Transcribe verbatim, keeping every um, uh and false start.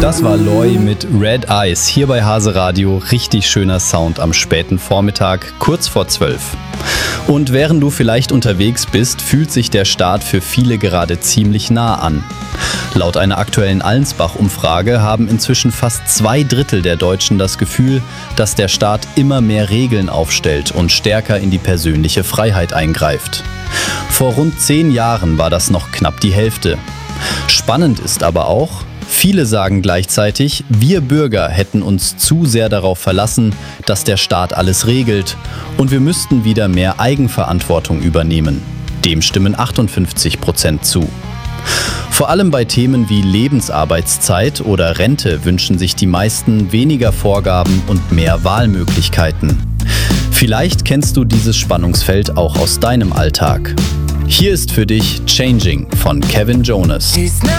Das war Loy mit Red Eyes, hier bei Hase Radio. Richtig schöner Sound am späten Vormittag, kurz vor zwölf. Und während du vielleicht unterwegs bist, fühlt sich der Start für viele gerade ziemlich nah an. Laut einer aktuellen Allensbach-Umfrage haben inzwischen fast zwei Drittel der Deutschen das Gefühl, dass der Staat immer mehr Regeln aufstellt und stärker in die persönliche Freiheit eingreift. Vor rund zehn Jahren war das noch knapp die Hälfte. Spannend ist aber auch, viele sagen gleichzeitig, wir Bürger hätten uns zu sehr darauf verlassen, dass der Staat alles regelt und wir müssten wieder mehr Eigenverantwortung übernehmen. Dem stimmen achtundfünfzig Prozent zu. Vor allem bei Themen wie Lebensarbeitszeit oder Rente wünschen sich die meisten weniger Vorgaben und mehr Wahlmöglichkeiten. Vielleicht kennst du dieses Spannungsfeld auch aus deinem Alltag. Hier ist für dich Changing von Kevin Jonas.